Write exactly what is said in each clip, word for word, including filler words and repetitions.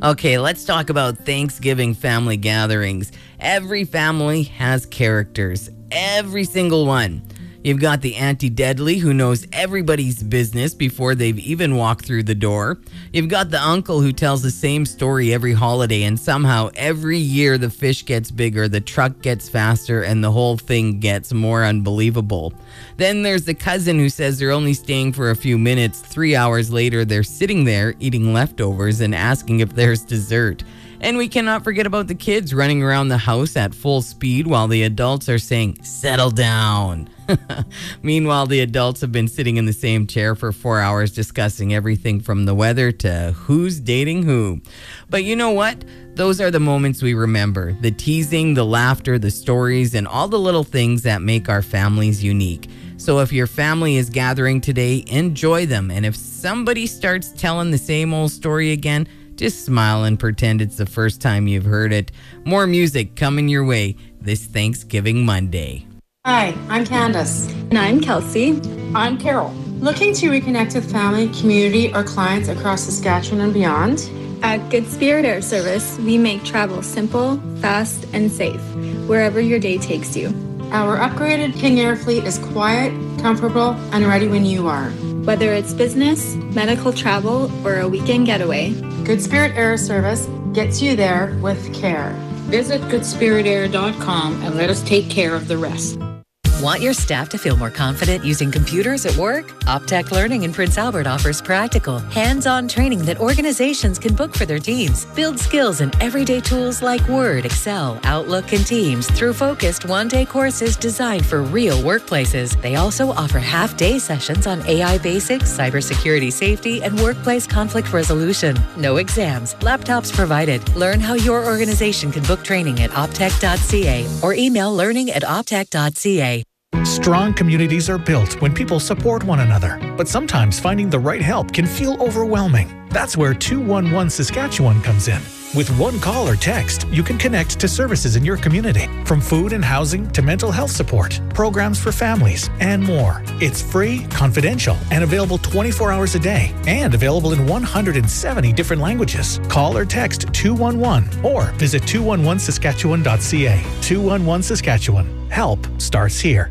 Okay, let's talk about Thanksgiving family gatherings. Every family has characters, every single one. You've got the Auntie Deadly who knows everybody's business before they've even walked through the door. You've got the uncle who tells the same story every holiday, and somehow every year the fish gets bigger, the truck gets faster, and the whole thing gets more unbelievable. Then there's the cousin who says they're only staying for a few minutes. Three hours later, they're sitting there eating leftovers and asking if there's dessert. And we cannot forget about the kids running around the house at full speed while the adults are saying, "Settle down." Meanwhile, the adults have been sitting in the same chair for four hours discussing everything from the weather to who's dating who. But you know what? Those are the moments we remember. The teasing, the laughter, the stories, and all the little things that make our families unique. So if your family is gathering today, enjoy them. And if somebody starts telling the same old story again, just smile and pretend it's the first time you've heard it. More music coming your way this Thanksgiving Monday. Hi, I'm Candace. And I'm Kelsey. I'm Carol. Looking to reconnect with family, community, or clients across Saskatchewan and beyond? At Good Spirit Air Service, we make travel simple, fast, and safe, wherever your day takes you. Our upgraded King Air fleet is quiet, comfortable, and ready when you are. Whether it's business, medical travel, or a weekend getaway, Good Spirit Air Service gets you there with care. Visit good spirit air dot com and let us take care of the rest. Want your staff to feel more confident using computers at work? Optech Learning in Prince Albert offers practical, hands-on training that organizations can book for their teams. Build skills in everyday tools like Word, Excel, Outlook, and Teams through focused one-day courses designed for real workplaces. They also offer half-day sessions on A I basics, cybersecurity safety, and workplace conflict resolution. No exams, laptops provided. Learn how your organization can book training at optech dot c a or email learning at optech dot c a. Strong communities are built when people support one another, but sometimes finding the right help can feel overwhelming. That's where two one one Saskatchewan comes in. With one call or text, you can connect to services in your community, from food and housing to mental health support, programs for families, and more. It's free, confidential, and available twenty-four hours a day, and available in one hundred seventy different languages. Call or text two one one or visit two one one saskatchewan dot c a. two one one Saskatchewan. Help starts here.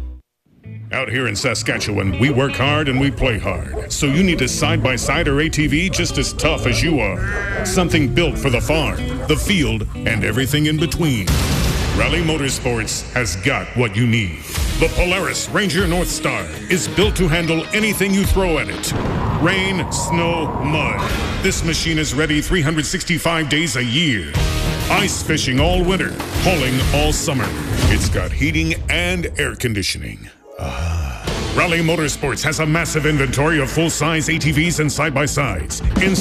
Out here in Saskatchewan, we work hard and we play hard. So you need a side-by-side or A T V just as tough as you are. Something built for the farm, the field, and everything in between. Rally Motorsports has got what you need. The Polaris Ranger North Star is built to handle anything you throw at it. Rain, snow, mud. This machine is ready three hundred sixty-five days a year. Ice fishing all winter, hauling all summer. It's got heating and air conditioning. Ah. Rally Motorsports has a massive inventory of full-size A T Vs and side-by-sides. In